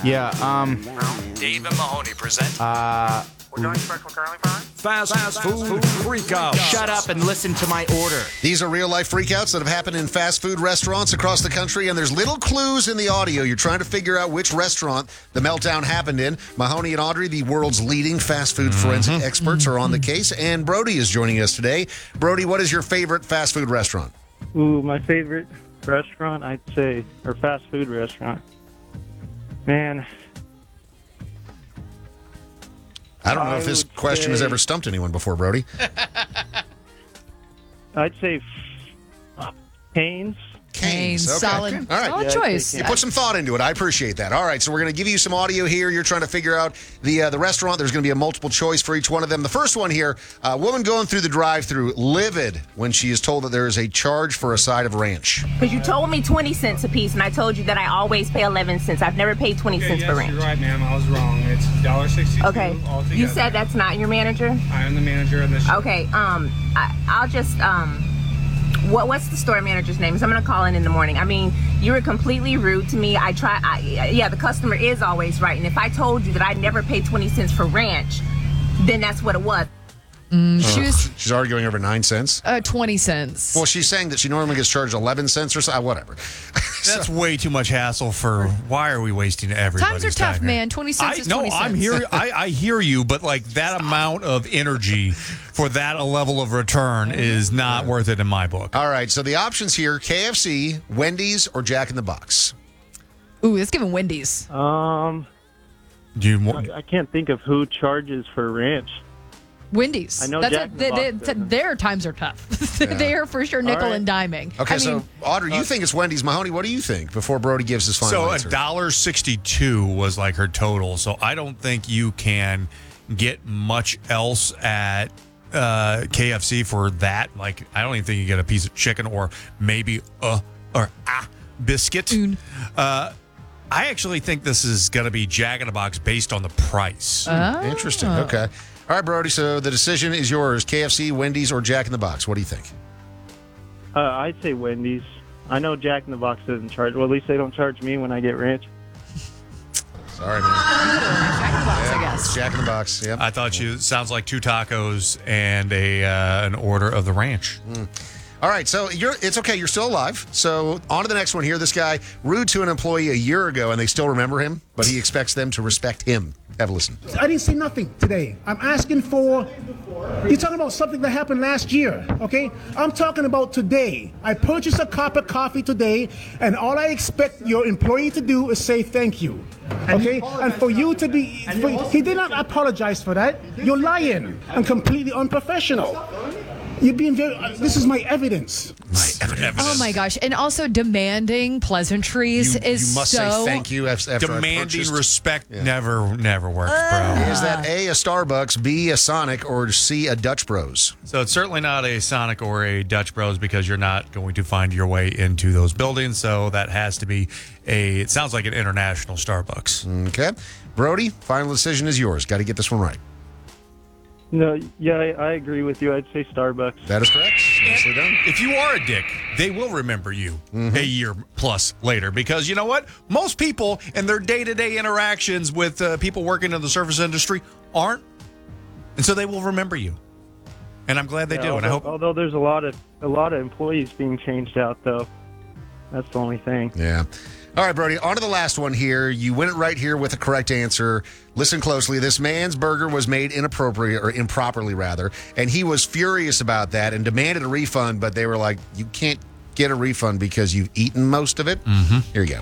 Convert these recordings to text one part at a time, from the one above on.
Yeah, Dave and Mahoney present We're doing special curly fries? Fast Food Freakout. shut up and listen to my order. These are real-life freakouts that have happened in fast food restaurants across the country, and there's little clues in the audio. You're trying to figure out which restaurant the meltdown happened in. Mahoney and Audrey, the world's leading fast food forensic experts, are on the case, and Brody is joining us today. Brody, what is your favorite fast food restaurant? Ooh, my favorite restaurant, I'd say, or fast food restaurant. Man, I don't know if I this would question has say- ever stumped anyone before, Brody. I'd say Cane's. Cane's, Okay. solid, All right. solid Yeah, I'd choice. say You put some thought into it. I appreciate that. All right, so we're going to give you some audio here. You're trying to figure out the restaurant. There's going to be a multiple choice for each one of them. The first one here, a woman going through the drive-thru, livid when she is told that there is a charge for a side of ranch. Because you told me 20 cents a piece, and I told you that I always pay 11 cents. I've never paid 20 cents for ranch. You're right, ma'am. I was wrong. It's $1.62 Okay. altogether. You said that's not your manager? I am the manager of the shop. Okay. I'll just what's the store manager's name? 'Cause I'm gonna call in the morning. I mean, you were completely rude to me. The customer is always right, and if I told you that I never paid 20 cents for ranch, then that's what it was. She was She's arguing over 9 cents. 20 cents. Well, she's saying that she normally gets charged 11 cents or so. Whatever. That's way too much hassle for. Why are we wasting everybody's Times are tough, time here? man. 20 cents is 20 cents. I'm here. I hear you, but like that amount of energy for that level of return is not worth it in my book. All right, so the options here, KFC, Wendy's, or Jack in the Box. Ooh, let's give him Wendy's. Do you I can't think of who charges for ranch. Wendy's. I know That's Jack in the Box doesn't. their times are tough. They are for sure nickel and diming. Okay, I so mean, Audrey, you think it's Wendy's. Mahoney, what do you think before Brody gives his final So answer? $1.62 was like her total. So I don't think you can get much else at KFC for that. Like I don't even think you get a piece of chicken or maybe a biscuit. I actually think this is going to be Jack in the Box based on the price. Interesting. Okay. All right, Brody, so the decision is yours. KFC, Wendy's, or Jack in the Box. What do you think? I'd say Wendy's. I know Jack in the Box doesn't charge. Well, at least they don't charge me when I get ranch. Sorry, man. Jack in the Box, I It's guess. Jack in the Box. Yep. I thought sounds like 2 tacos and an order of the ranch. All right, so it's okay. You're still alive. So on to the next one here. This guy rude to an employee a year ago, and they still remember him, but he expects them to respect him. Have a listen. I didn't say nothing today. I'm asking for. You're talking about something that happened last year, okay? I'm talking about today. I purchased a cup of coffee today, and all I expect your employee to do is say thank you, okay? And for you to be. He did not apologize for that. You're lying and completely unprofessional. You're being very. This is my evidence. Oh my gosh. And also demanding pleasantries is you must so. say thank you after I Demanding purchased. respect never works, bro. Is that A, a Starbucks, B, a Sonic, or C, a Dutch Bros? So it's certainly not a Sonic or a Dutch Bros because you're not going to find your way into those buildings. So that has to be it sounds like an international Starbucks. Okay. Brody, final decision is yours. Got to get this one right. No, yeah, I agree with you. I'd say Starbucks. That is correct. Nicely done. If you are a dick, they will remember you a year plus later because you know what? Most people in their day-to-day interactions with people working in the service industry aren't. And so they will remember you. And I'm glad they do. And I hope Although there's a lot of employees being changed out, though. That's the only thing. Yeah. All right, Brody, on to the last one here. You went it right here with the correct answer. Listen closely. This man's burger was made improperly, and he was furious about that and demanded a refund, but they were like, you can't get a refund because you've eaten most of it. Here you go.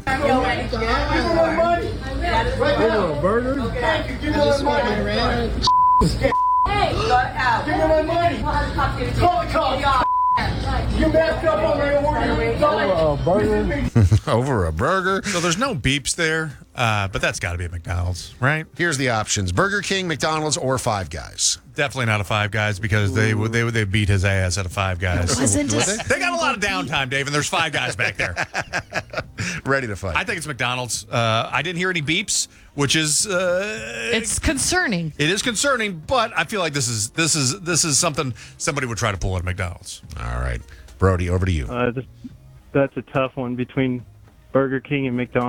Over a burger. so. There's no beeps there, but that's got to be a McDonald's, right? Here's the options: Burger King, McDonald's, or Five Guys. Definitely not a Five Guys because they would beat his ass at a Five Guys. Wasn't it? They got a lot of downtime, Dave, and there's Five Guys back there. Ready to fight. I think it's McDonald's. I didn't hear any beeps, which is It's concerning. it is concerning, but I feel like this is something somebody would try to pull at McDonald's. All right. Brody, over to you. That's a tough one between Burger King and McDonald's.